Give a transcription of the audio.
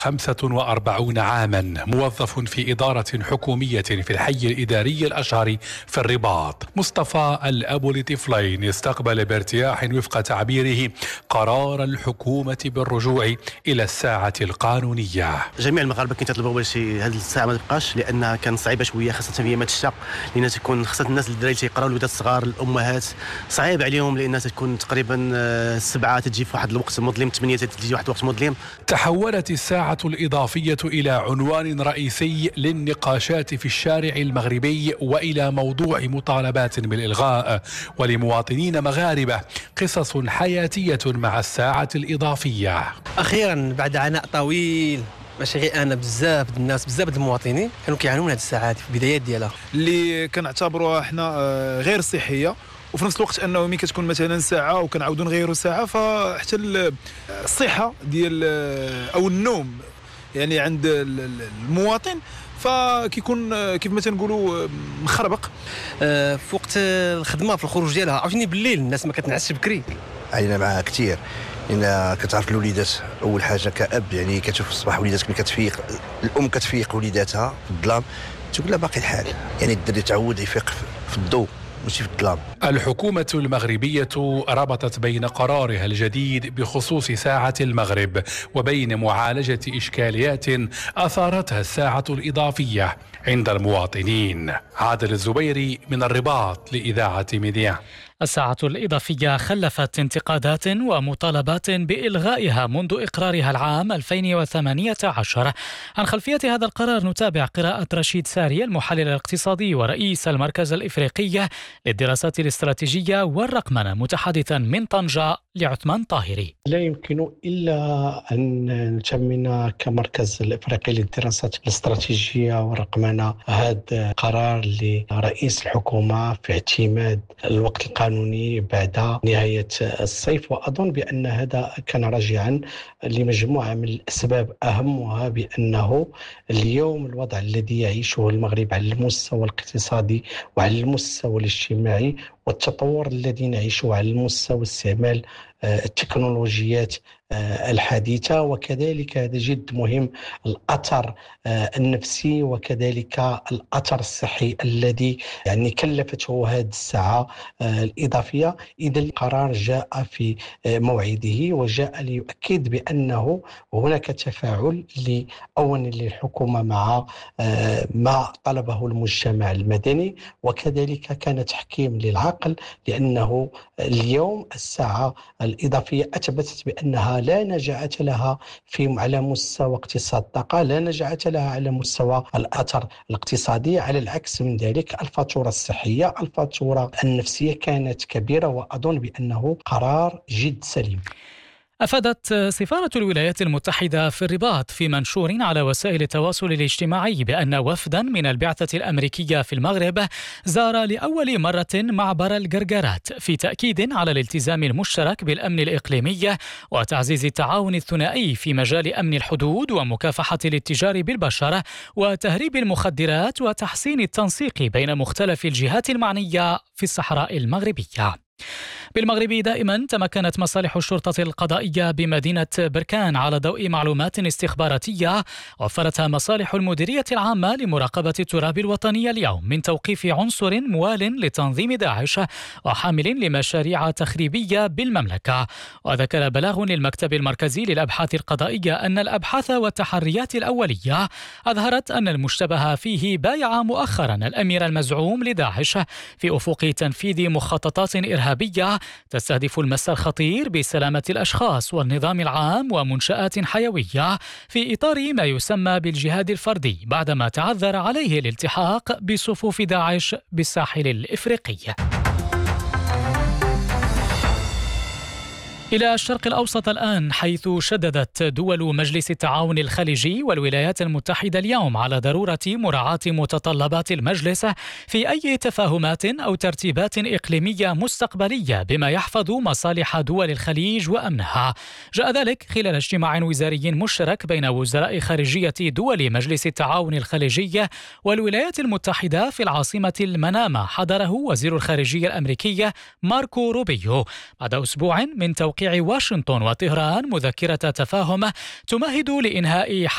45 عاما، موظف في إدارة حكومية في الحي الإداري الأشهر في الرباط. مصطفى الأبو لطفلين استقبل بارتياح وفق تعبيره قرار الحكومة بالرجوع إلى الساعة القانونية. جميع المغاربة كيطلبوا باش هذه الساعة ما تبقاش، لأنها كان صعيبة شوية خاصة في أيام الشتاء، لأن تكون خاصة الناس الدراري تيقراو، الولادات الصغار، الأمهات صعيب عليهم، لأنها تكون تقريبا 7 تجي في واحد الوقت مظلم، 8 تجي واحد الوقت مظلم. تحولت الساعة الإضافية إلى عنوان رئيسي للنقاشات في الشارع المغربي وإلى موضوع مطالبات بالإلغاء، ولمواطنين مغاربة قصص حياتية مع الساعة الإضافية. أخيرا بعد عناء طويل، ماشي غير انا، بزاف الناس، بزاف المواطنين كانوا كيعانوا من هذه الساعات في البدايات ديالها، اللي كنعتبروها احنا غير صحيه، وفي نفس الوقت انه ملي كتكون مثلا ساعه وكنعاودوا نغيروا ساعه، فحتى الصحه ديال او النوم يعني عند المواطن فكيكون كيف ما تنقولوا مخربق في وقت الخدمه، في الخروج ديالها. عاوتاني بالليل الناس ما كتنعسش بكري. علينا معها كثير، لان كتعرف الوليدات اول حاجه كاب، يعني كتشوف الصباح وليداتك ملي كتفيق، الام كتفيق وليداتها في الظلام تقول لها باقي الحال، يعني الدري تعود يفيق في الضوء ماشي في الظلام. الحكومة المغربية ربطت بين قرارها الجديد بخصوص ساعة المغرب وبين معالجة إشكاليات أثارتها الساعة الإضافية عند المواطنين. عادل الزبيري من الرباط لإذاعة ميديا. الساعة الإضافية خلفت انتقادات ومطالبات بإلغائها منذ إقرارها العام 2018. عن خلفية هذا القرار نتابع قراءة رشيد ساري، المحلل الاقتصادي ورئيس المركز الإفريقي للدراسات الاستراتيجية والرقمنة، متحدثا من طنجة لعثمان طاهري. لا يمكن إلا أن نثمن كمركز الإفريقي للدراسات الاستراتيجية والرقمنة هذا قرار لرئيس الحكومة في اعتماد الوقت القانوني بعد نهاية الصيف، وأظن بأن هذا كان راجعا لمجموعة من الأسباب، أهمها بأنه اليوم الوضع الذي يعيشه المغرب على المستوى الاقتصادي وعلى المستوى الاجتماعي والتطور الذي نعيشه على المستوى استعمال التكنولوجيات الحديثة، وكذلك هذا جد مهم الأثر النفسي وكذلك الأثر الصحي الذي يعني كلفته هذه الساعة الإضافية. إذا القرار جاء في موعده وجاء ليؤكد بأنه هناك تفاعل أولا للحكومة مع ما طلبه المجتمع المدني، وكذلك كان تحكيم للعقل، لأنه اليوم الساعة الإضافية أثبتت بأنها لا نجاعة لها على مستوى اقتصاد الطاقة، لا نجاعة لها على مستوى الأثر الاقتصادي، على العكس من ذلك الفاتورة الصحية، الفاتورة النفسية كانت كبيرة، وأظن بأنه قرار جد سليم. أفادت سفارة الولايات المتحدة في الرباط في منشور على وسائل التواصل الاجتماعي بأن وفدا من البعثة الأمريكية في المغرب زار لأول مرة معبر القرقرات، في تأكيد على الالتزام المشترك بالأمن الإقليمي وتعزيز التعاون الثنائي في مجال أمن الحدود ومكافحة الاتجار بالبشر وتهريب المخدرات وتحسين التنسيق بين مختلف الجهات المعنية في الصحراء المغربية. بالمغرب دائما تمكنت مصالح الشرطة القضائية بمدينة بركان على ضوء معلومات استخباراتية وفرتها مصالح المديرية العامة لمراقبة التراب الوطني اليوم من توقيف عنصر موال لتنظيم داعش وحامل لمشاريع تخريبية بالمملكة. وذكر بلاغ للمكتب المركزي للأبحاث القضائية أن الأبحاث والتحريات الأولية أظهرت أن المشتبه فيه بايع مؤخرا الأمير المزعوم لداعش في أفق تنفيذ مخططات إرهابية تستهدف المس الخطير بسلامة الأشخاص والنظام العام ومنشآت حيوية في إطار ما يسمى بالجهاد الفردي، بعدما تعذر عليه الالتحاق بصفوف داعش بالساحل الإفريقي. إلى الشرق الأوسط الآن، حيث شددت دول مجلس التعاون الخليجي والولايات المتحدة اليوم على ضرورة مراعاة متطلبات المجلس في أي تفاهمات أو ترتيبات إقليمية مستقبلية بما يحفظ مصالح دول الخليج وأمنها. جاء ذلك خلال اجتماع وزاري مشترك بين وزراء خارجية دول مجلس التعاون الخليجي والولايات المتحدة في العاصمة المنامة، حضره وزير الخارجية الأمريكي ماركو روبيو بعد أسبوع من توقيع واشنطن وطهران مذكرة تفاهم تمهد لإنهاء